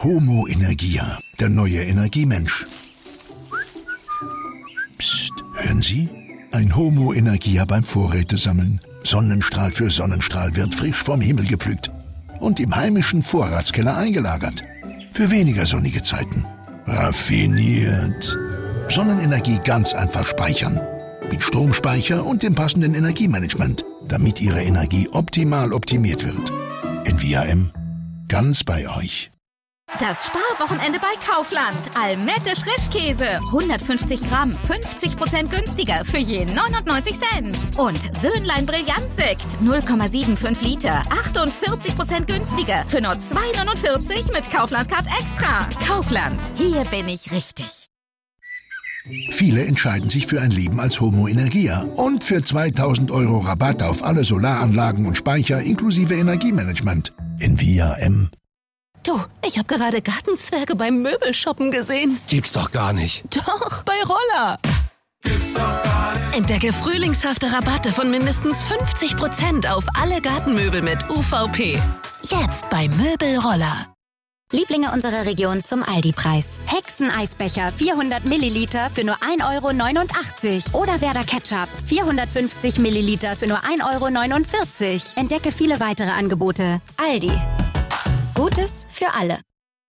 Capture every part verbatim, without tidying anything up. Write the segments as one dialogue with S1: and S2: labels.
S1: Homo Energia, der neue Energiemensch. Psst, hören Sie? Ein Homo Energia beim Vorrätesammeln. Sonnenstrahl für Sonnenstrahl wird frisch vom Himmel gepflückt und im heimischen Vorratskeller eingelagert. Für weniger sonnige Zeiten. Raffiniert. Sonnenenergie ganz einfach speichern. Mit Stromspeicher und dem passenden Energiemanagement, damit Ihre Energie optimal optimiert wird. N V A M. Ganz bei euch.
S2: Das Sparwochenende bei Kaufland. Almette Frischkäse. hundertfünfzig Gramm, fünfzig Prozent günstiger für je neunundneunzig Cent. Und Söhnlein Brillantsekt. null Komma fünfundsiebzig Liter, achtundvierzig Prozent günstiger für nur zwei neunundvierzig mit Kaufland Card Extra. Kaufland. Hier bin ich richtig.
S1: Viele entscheiden sich für ein Leben als Homo Energia und für zweitausend Euro Rabatt auf alle Solaranlagen und Speicher inklusive Energiemanagement. N V A M.
S3: Du, ich habe gerade Gartenzwerge beim Möbelshoppen gesehen.
S4: Gibt's doch gar nicht.
S3: Doch, bei Roller.
S4: Gibt's doch gar nicht.
S3: Entdecke frühlingshafte Rabatte von mindestens fünfzig Prozent auf alle Gartenmöbel mit U V P. Jetzt bei Möbelroller.
S5: Lieblinge unserer Region zum Aldi-Preis. Hexeneisbecher vierhundert Milliliter für nur ein Euro neunundachtzig. Oder Werder Ketchup vierhundertfünfzig Milliliter für nur ein Euro neunundvierzig. Entdecke viele weitere Angebote. Aldi. Gutes für alle.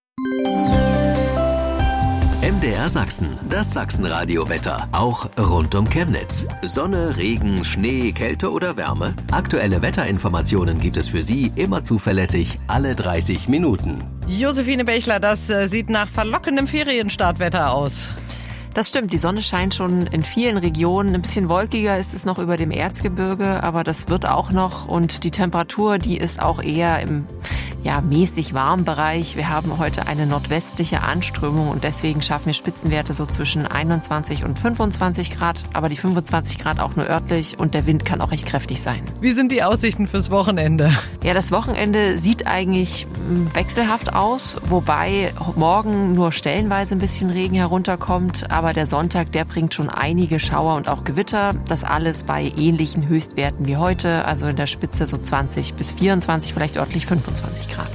S6: M D R Sachsen, das Sachsenradio-Wetter, auch rund um Chemnitz. Sonne, Regen, Schnee, Kälte oder Wärme? Aktuelle Wetterinformationen gibt es für Sie immer zuverlässig, alle dreißig Minuten.
S7: Josephine Bechler, das äh, sieht nach verlockendem Ferienstartwetter aus.
S8: Das stimmt, die Sonne scheint schon in vielen Regionen. Ein bisschen wolkiger ist es noch über dem Erzgebirge, aber das wird auch noch. Und die Temperatur, die ist auch eher im ja, mäßig warmen Bereich. Wir haben heute eine nordwestliche Anströmung und deswegen schaffen wir Spitzenwerte so zwischen einundzwanzig und fünfundzwanzig Grad. Aber die fünfundzwanzig Grad auch nur örtlich und der Wind kann auch recht kräftig sein.
S7: Wie sind die Aussichten fürs Wochenende?
S8: Ja, das Wochenende sieht eigentlich wechselhaft aus, wobei morgen nur stellenweise ein bisschen Regen herunterkommt. Aber der Sonntag, der bringt schon einige Schauer und auch Gewitter. Das alles bei ähnlichen Höchstwerten wie heute. Also in der Spitze so zwanzig bis vierundzwanzig, vielleicht örtlich fünfundzwanzig Grad.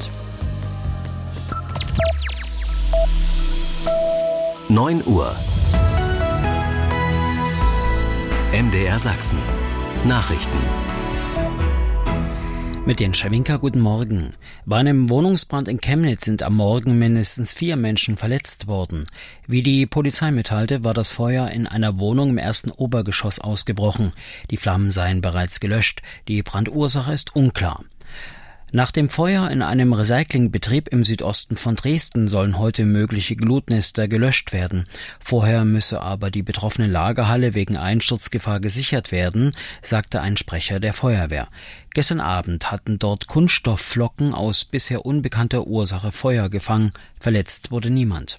S6: neun Uhr. M D R Sachsen. Nachrichten.
S9: Mit den Schawinka, guten Morgen. Bei einem Wohnungsbrand in Chemnitz sind am Morgen mindestens vier Menschen verletzt worden. Wie die Polizei mitteilte, war das Feuer in einer Wohnung im ersten Obergeschoss ausgebrochen. Die Flammen seien bereits gelöscht. Die Brandursache ist unklar. Nach dem Feuer in einem Recyclingbetrieb im Südosten von Dresden sollen heute mögliche Glutnester gelöscht werden. Vorher müsse aber die betroffene Lagerhalle wegen Einsturzgefahr gesichert werden, sagte ein Sprecher der Feuerwehr. Gestern Abend hatten dort Kunststoffflocken aus bisher unbekannter Ursache Feuer gefangen. Verletzt wurde niemand.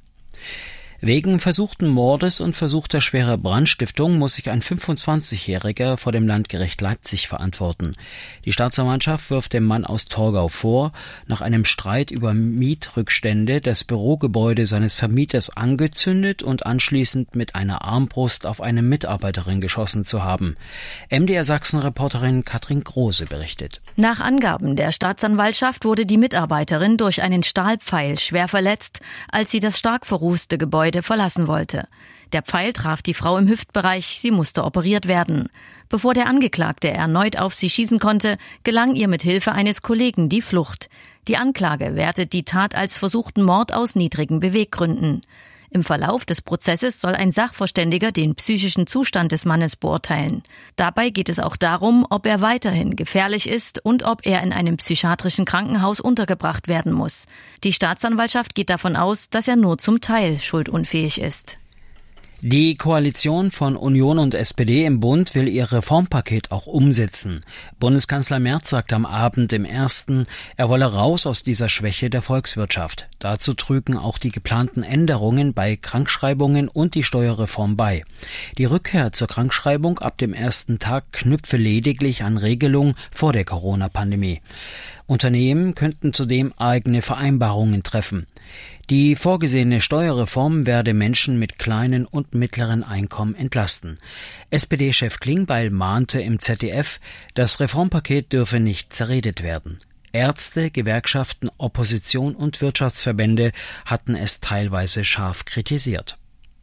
S9: Wegen versuchten Mordes und versuchter schwerer Brandstiftung muss sich ein fünfundzwanzigjähriger vor dem Landgericht Leipzig verantworten. Die Staatsanwaltschaft wirft dem Mann aus Torgau vor, nach einem Streit über Mietrückstände das Bürogebäude seines Vermieters angezündet und anschließend mit einer Armbrust auf eine Mitarbeiterin geschossen zu haben. M D R Sachsen-Reporterin Katrin Große berichtet.
S10: Nach Angaben der Staatsanwaltschaft wurde die Mitarbeiterin durch einen Stahlpfeil schwer verletzt, als sie das stark verrußte Gebäude verlassen wollte. Der Pfeil traf die Frau im Hüftbereich, sie musste operiert werden. Bevor der Angeklagte erneut auf sie schießen konnte, gelang ihr mit Hilfe eines Kollegen die Flucht. Die Anklage wertet die Tat als versuchten Mord aus niedrigen Beweggründen. Im Verlauf des Prozesses soll ein Sachverständiger den psychischen Zustand des Mannes beurteilen. Dabei geht es auch darum, ob er weiterhin gefährlich ist und ob er in einem psychiatrischen Krankenhaus untergebracht werden muss. Die Staatsanwaltschaft geht davon aus, dass er nur zum Teil schuldunfähig ist.
S9: Die Koalition von Union und S P D im Bund will ihr Reformpaket auch umsetzen. Bundeskanzler Merz sagte am Abend im Ersten, er wolle raus aus dieser Schwäche der Volkswirtschaft. Dazu trügen auch die geplanten Änderungen bei Krankschreibungen und die Steuerreform bei. Die Rückkehr zur Krankschreibung ab dem ersten Tag knüpfe lediglich an Regelungen vor der Corona-Pandemie. Unternehmen könnten zudem eigene Vereinbarungen treffen. Die vorgesehene Steuerreform werde Menschen mit kleinen und mittleren Einkommen entlasten. S P D-Chef Klingbeil mahnte im Z D F, das Reformpaket dürfe nicht zerredet werden. Ärzte, Gewerkschaften, Opposition und Wirtschaftsverbände hatten es teilweise scharf kritisiert.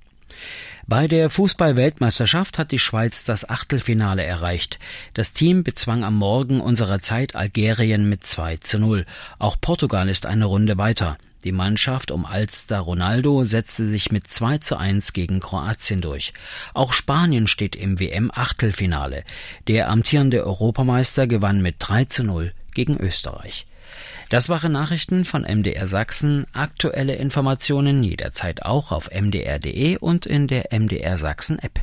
S9: Bei der Fußball-Weltmeisterschaft hat die Schweiz das Achtelfinale erreicht. Das Team bezwang am Morgen unserer Zeit Algerien mit zwei zu null. Auch Portugal ist eine Runde weiter. Die Mannschaft um Alster Ronaldo setzte sich mit zwei zu eins gegen Kroatien durch. Auch Spanien steht im W M-Achtelfinale. Der amtierende Europameister gewann mit drei zu null gegen Österreich. Das waren Nachrichten von M D R Sachsen. Aktuelle Informationen jederzeit auch auf m d r punkt d e und in der M D R Sachsen App.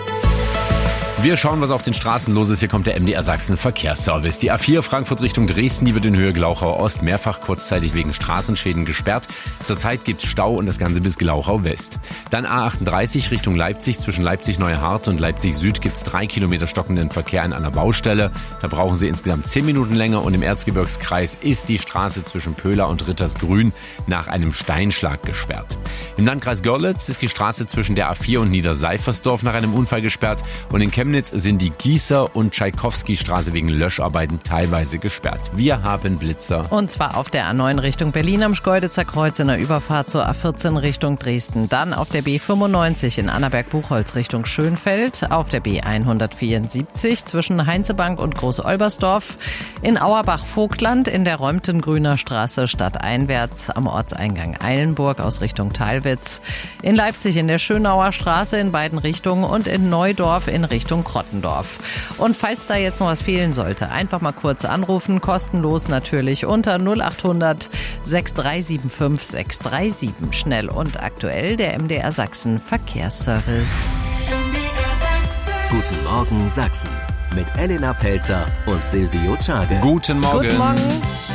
S11: Wir schauen, was auf den Straßen los ist. Hier kommt der M D R Sachsen Verkehrsservice. Die A vier Frankfurt Richtung Dresden, die wird in Höhe Glauchau Ost mehrfach kurzzeitig wegen Straßenschäden gesperrt. Zurzeit gibt's Stau und das Ganze bis Glauchau West. Dann A achtunddreißig Richtung Leipzig. Zwischen Leipzig-Neuhardt und Leipzig Süd gibt's drei Kilometer stockenden Verkehr in einer Baustelle. Da brauchen Sie insgesamt zehn Minuten länger. Und im Erzgebirgskreis ist die Straße zwischen Pöhler und Rittersgrün nach einem Steinschlag gesperrt. Im Landkreis Görlitz ist die Straße zwischen der A vier und Niederseifersdorf nach einem Unfall gesperrt. Und in Chemnitz sind die Gießer- und Tschaikowski-Straße wegen Löscharbeiten teilweise gesperrt. Wir haben Blitzer.
S7: Und zwar auf der A neun Richtung Berlin am Schkeuditzer Kreuz in der Überfahrt zur A vierzehn Richtung Dresden. Dann auf der B fünfundneunzig in Annaberg-Buchholz Richtung Schönfeld. Auf der B hundertvierundsiebzig zwischen Heinzebank und Groß-Olbersdorf. In Auerbach-Vogtland in der Räumtengrüner Straße stadteinwärts am Ortseingang Eilenburg aus Richtung Teilwitz. In Leipzig in der Schönauer Straße in beiden Richtungen und in Neudorf in Richtung Krottendorf. Und falls da jetzt noch was fehlen sollte, einfach mal kurz anrufen, kostenlos natürlich unter null acht hundert sechs drei sieben fünf sechs drei sieben. Schnell und aktuell der M D R Sachsen Verkehrsservice.
S6: Guten Morgen Sachsen mit Elena Pelzer und Silvio Czage.
S11: Guten Morgen.
S7: Guten Morgen.